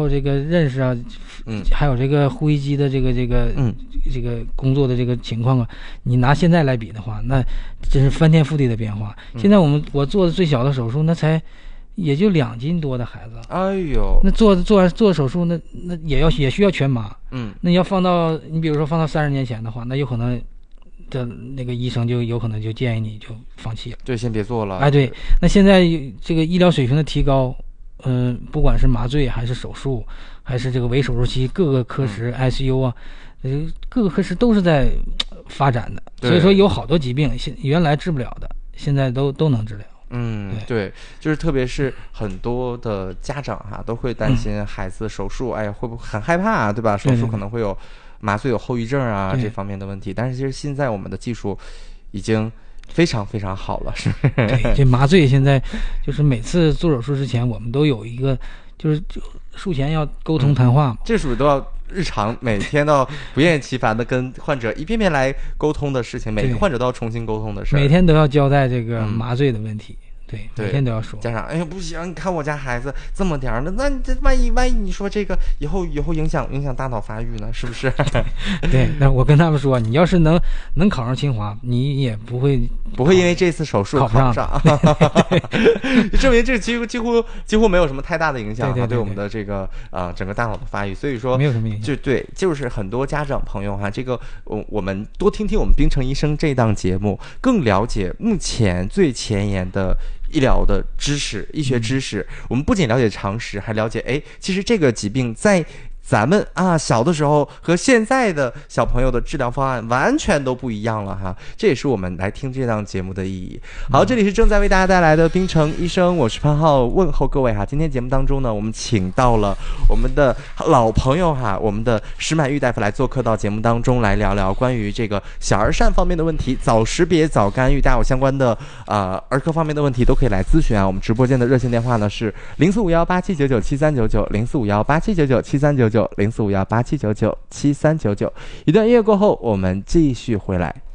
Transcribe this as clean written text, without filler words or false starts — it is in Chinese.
有这个认识啊，还有这个呼吸机的这个工作的这个情况啊，你拿现在来比的话，那真是翻天覆地的变化。现在我做的最小的手术，那才也就2斤多的孩子， 哎呦， 那做手术，那也需要全麻，那要你比如说放到30年前的话，那有可能的那个医生就有可能就建议你就放弃了， 对，先别做了。 哎，对，那现在这个医疗水平的提高，不管是麻醉还是手术，还是这个微手术期，各个科室 ICU 啊，各个科室都是在发展的，所以说有好多疾病原来治不了的，现在都能治疗。 对，就是特别是很多的家长都会担心孩子手术，哎呀，会不会很害怕，对吧？手术可能会有麻醉有后遗症啊这方面的问题，但是其实现在我们的技术已经非常非常好了，是。 对，这麻醉现在就是每次做手术之前，我们都有一个就术前要沟通谈话嘛， 这属于都要日常每天都要不厌其烦的跟患者一遍遍来沟通的事情，每个患者都要重新沟通的事， 每天都要交代这个麻醉的问题。对，每天都要说。 家长，哎呀，不行，你看我家孩子这么点儿，那这万一你说这个以后影响大脑发育呢，是不是？ 对，那我跟他们说，你要是能考上清华，你也不会因为这次手术考不上，证明这几乎没有什么太大的影响对我们的这个整个大脑的发育，所以说没有什么影响。 就是很多家长朋友这个我们多听听我们冰城医生这档节目，更了解目前最前沿的医疗的知识、医学知识，我们不仅了解常识，还了解其实这个疾病在咱们小的时候和现在的小朋友的治疗方案完全都不一样了哈，这也是我们来听这档节目的意义。好，这里是正在为大家带来的冰城医生，我是潘浩，问候各位今天节目当中呢，我们请到了我们的老朋友我们的石满玉大夫来做客到节目当中，来聊聊关于这个小儿疝方面的问题，早识别早干预，大家有相关的儿科方面的问题都可以来咨询我们直播间的热线电话呢是045187997399 045187997399 045187997399。一段音乐过后，我们继续回来。